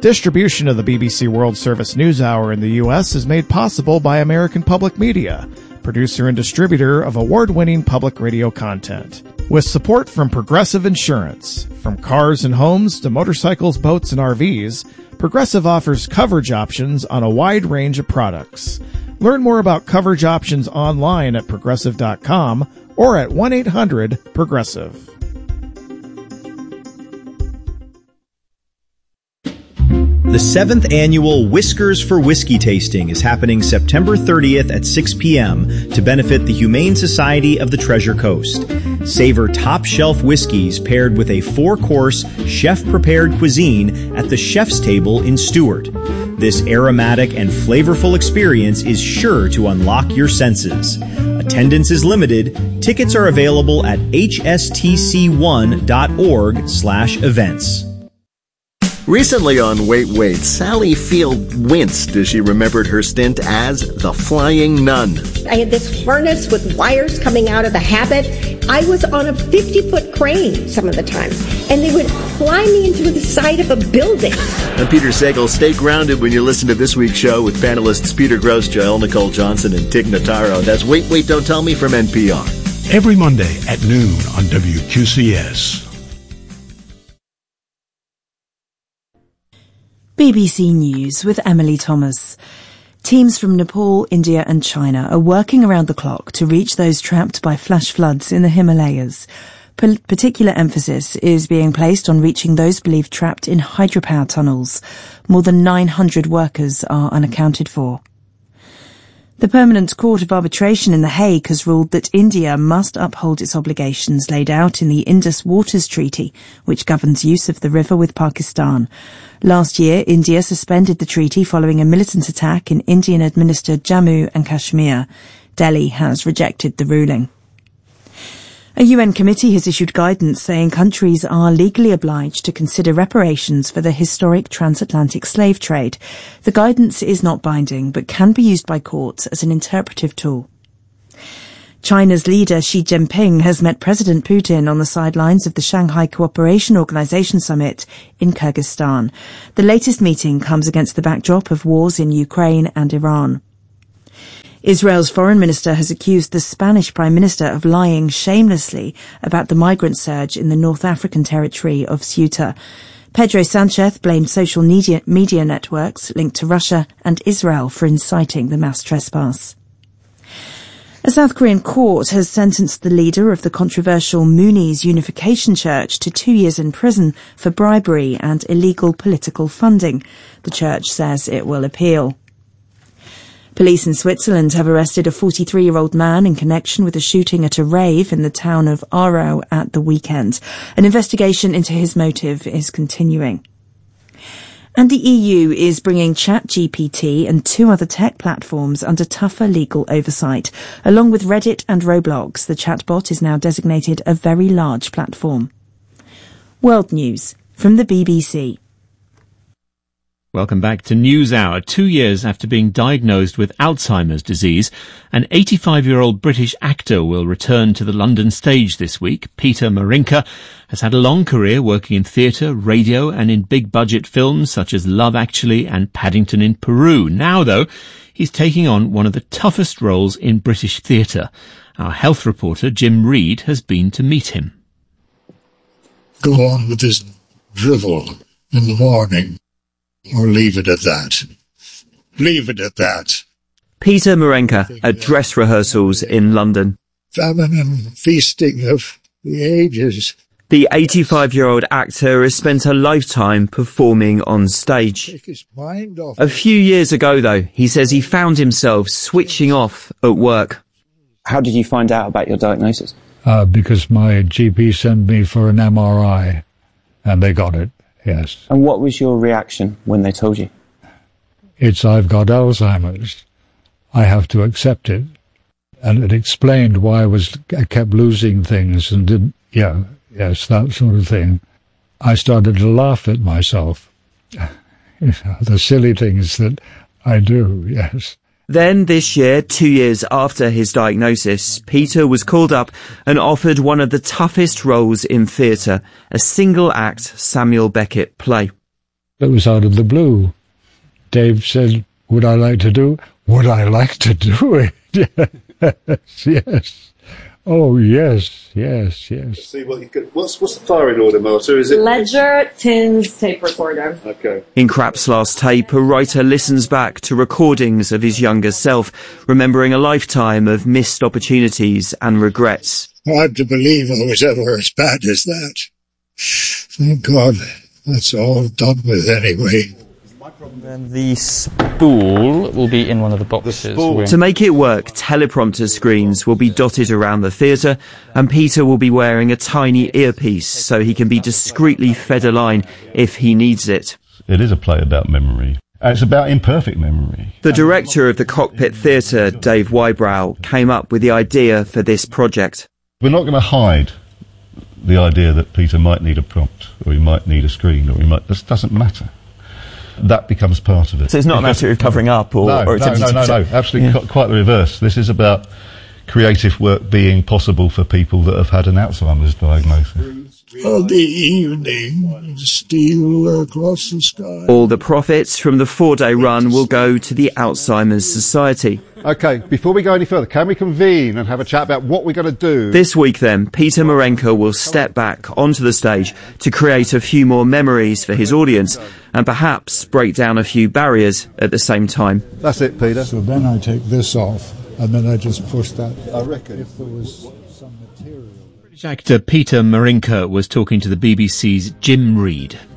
Distribution of the BBC World Service News Hour in the U.S. is made possible by American Public Media, producer and distributor of award-winning public radio content. With support from Progressive Insurance. From cars and homes to motorcycles, boats, and RVs, Progressive offers coverage options on a wide range of products. Learn more about coverage options online at Progressive.com or at 1-800-PROGRESSIVE. The 7th annual Whiskers for Whiskey tasting is happening September 30th at 6 p.m. to benefit the Humane Society of the Treasure Coast. Savor top-shelf whiskeys paired with a 4-course, chef-prepared cuisine at the Chef's Table in Stewart. This aromatic and flavorful experience is sure to unlock your senses. Attendance is limited. Tickets are available at hstc1.org/events. Recently on Wait, Sally Field winced as she remembered her stint as the Flying Nun. I had this harness with wires coming out of the habit. I was on a 50-foot crane some of the time, and they would fly me into the side of a building. I'm Peter Sagal. Stay grounded when you listen to this week's show with panelists Peter Grosz, Joelle Nicole Johnson, and Tig Notaro. That's Wait, Don't Tell Me from NPR. Every Monday at noon on WQCS. BBC News with Emily Thomas. Teams from Nepal, India and China are working around the clock to reach those trapped by flash floods in the Himalayas. Particular emphasis is being placed on reaching those believed trapped in hydropower tunnels. More than 900 workers are unaccounted for. The Permanent Court of Arbitration in The Hague has ruled that India must uphold its obligations laid out in the Indus Waters Treaty, which governs use of the river with Pakistan. Last year, India suspended the treaty following a militant attack in Indian-administered Jammu and Kashmir. Delhi has rejected the ruling. A UN committee has issued guidance saying countries are legally obliged to consider reparations for the historic transatlantic slave trade. The guidance is not binding, but can be used by courts as an interpretive tool. China's leader Xi Jinping has met President Putin on the sidelines of the Shanghai Cooperation Organization summit in Kyrgyzstan. The latest meeting comes against the backdrop of wars in Ukraine and Iran. Israel's foreign minister has accused the Spanish prime minister of lying shamelessly about the migrant surge in the North African territory of Ceuta. Pedro Sanchez blamed social media networks linked to Russia and Israel for inciting the mass trespass. A South Korean court has sentenced the leader of the controversial Moonies Unification Church to 2 years in prison for bribery and illegal political funding. The church says it will appeal. Police in Switzerland have arrested a 43-year-old man in connection with a shooting at a rave in the town of Aarau at the weekend. An investigation into his motive is continuing. And the EU is bringing ChatGPT and 2 other tech platforms under tougher legal oversight. Along with Reddit and Roblox, the chatbot is now designated a very large platform. World News from the BBC. Welcome back to NewsHour. 2 years after being diagnosed with Alzheimer's disease, an 85-year-old British actor will return to the London stage this week. Peter Marinka has had a long career working in theatre, radio and in big-budget films such as Love Actually and Paddington in Peru. Now, though, he's taking on one of the toughest roles in British theatre. Our health reporter, Jim Reid, has been to meet him. Go on with this drivel in the morning. Or leave it at that. Leave it at that. Peter Marenka at dress rehearsals in London. Feminine feasting of the ages. The 85-year-old actor has spent a lifetime performing on stage. A few years ago, though, he says he found himself switching off at work. How did you find out about your diagnosis? Because my GP sent me for an MRI, and they got it. Yes. And what was your reaction when they told you? I've got Alzheimer's. I have to accept it. And it explained why I kept losing things and didn't, yes, that sort of thing. I started to laugh at myself. The silly things that I do, yes. Then this year, 2 years after his diagnosis, Peter was called up and offered one of the toughest roles in theatre, a single-act Samuel Beckett play. That was out of the blue. Dave said, would I like to do? Would I like to do it? Yes. Oh, yes. See what you could. What's the firing order, Marta? Is it Ledger, tins, tape recorder? Okay. In Krapp's last tape, a writer listens back to recordings of his younger self, remembering a lifetime of missed opportunities and regrets. Hard to believe I was ever as bad as that. Thank God, that's all done with anyway. And the spool will be in one of the boxes. To make it work, teleprompter screens will be dotted around the theatre, and Peter will be wearing a tiny earpiece so he can be discreetly fed a line if he needs it. It is a play about memory. And it's about imperfect memory. The director of the Cockpit Theatre, Dave Wybrow, came up with the idea for this project. We're not going to hide the idea that Peter might need a prompt, or he might need a screen, or he might... This doesn't matter. That becomes part of it. So it's not a matter of covering up or... No, absolutely quite the reverse. This is about creative work being possible for people that have had an Alzheimer's diagnosis. Of the evening, steel across the sky. All the profits from the 4-day run will go to the Alzheimer's Society. OK, before we go any further, can we convene and have a chat about what we're going to do? This week, then, Peter Marenko will step back onto the stage to create a few more memories for his audience and perhaps break down a few barriers at the same time. That's it, Peter. So then I take this off, and then I just push that. I reckon if there was some material... British actor Peter Marenko was talking to the BBC's Jim Reed.